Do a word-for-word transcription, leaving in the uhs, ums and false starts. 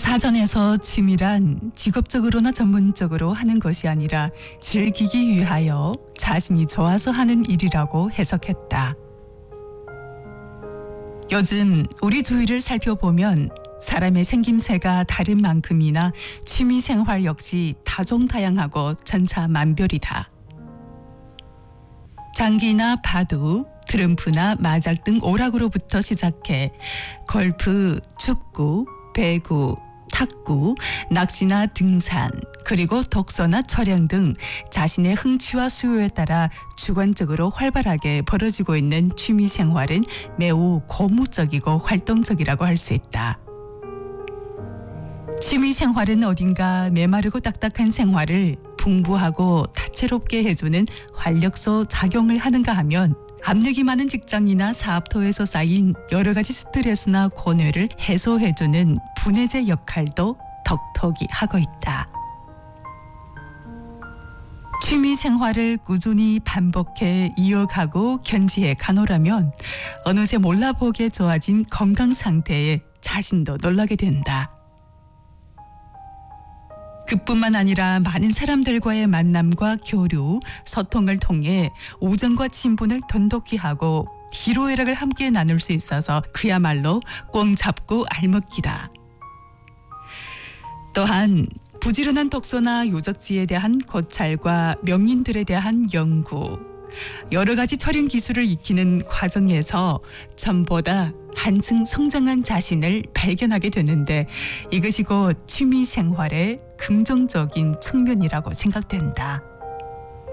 사전에서 취미란 직업적으로나 전문적으로 하는 것이 아니라 즐기기 위하여 자신이 좋아서 하는 일이라고 해석했다. 요즘 우리 주위를 살펴보면 사람의 생김새가 다른 만큼이나 취미 생활 역시 다종다양하고 천차만별이다. 장기나 바둑, 트럼프나 마작 등 오락으로부터 시작해 골프, 축구, 배구, 탁구, 낚시나 등산, 그리고 독서나 촬영 등 자신의 흥취와 수요에 따라 주관적으로 활발하게 벌어지고 있는 취미 생활은 매우 고무적이고 활동적이라고 할 수 있다. 취미 생활은 어딘가 메마르고 딱딱한 생활을 풍부하고 다채롭게 해주는 활력소 작용을 하는가 하면 압력이 많은 직장이나 사업토에서 쌓인 여러 가지 스트레스나 고뇌를 해소해주는 분해제 역할도 톡톡히 하고 있다. 취미 생활을 꾸준히 반복해 이어가고 견지해 가노라면 어느새 몰라보게 좋아진 건강 상태에 자신도 놀라게 된다. 그뿐만 아니라 많은 사람들과의 만남과 교류, 소통을 통해 우정과 친분을 돈독히 하고 희로애락을 함께 나눌 수 있어서 그야말로 꽁 잡고 알먹기다. 또한 부지런한 독서나 유적지에 대한 고찰과 명인들에 대한 연구, 여러 가지 촬영 기술을 익히는 과정에서 전보다 한층 성장한 자신을 발견하게 되는데 이것이 곧 취미 생활의 긍정적인 측면이라고 생각된다.